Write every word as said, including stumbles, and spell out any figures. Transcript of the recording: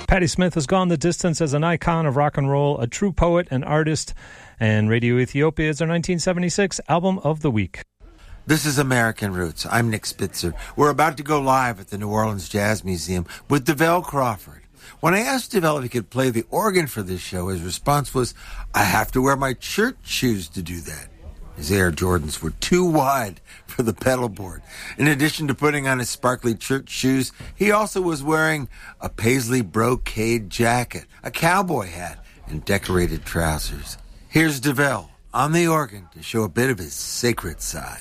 Patti Smith has gone the distance as an icon of rock and roll, a true poet and artist, and Radio Ethiopia is their nineteen seventy-six Album of the Week. This is American Roots. I'm Nick Spitzer. We're about to go live at the New Orleans Jazz Museum with DeVell Crawford. When I asked DeVell if he could play the organ for this show, his response was, I have to wear my church shoes to do that. His Air Jordans were too wide for the pedal board. In addition to putting on his sparkly church shoes, he also was wearing a paisley brocade jacket, a cowboy hat, and decorated trousers. Here's DeVell on the organ to show a bit of his sacred side.